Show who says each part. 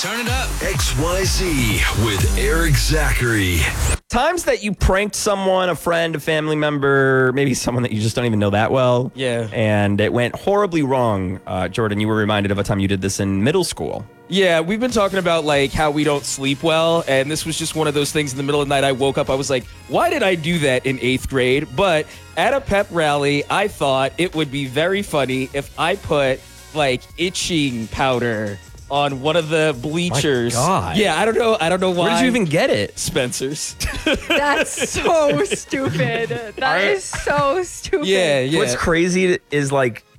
Speaker 1: Turn it up.
Speaker 2: XYZ with Eric Zachary.
Speaker 3: Times that you pranked someone, a friend, a family member, maybe someone that you just don't even know that well.
Speaker 4: Yeah.
Speaker 3: And it went horribly wrong. Jordan, you were reminded of a time you did this in middle school.
Speaker 4: Yeah, we've been talking about like how we don't sleep well, and this was just one of those things. In the middle of the night, I woke up. I was like, why did I do that in 8th grade? But at a pep rally, I thought it would be very funny if I put like itching powder on one of the bleachers.
Speaker 3: My God.
Speaker 4: Yeah, I don't know why.
Speaker 3: Where did you even get it?
Speaker 4: Spencer's.
Speaker 5: That's so stupid. That is so stupid.
Speaker 4: Yeah.
Speaker 3: What's crazy is like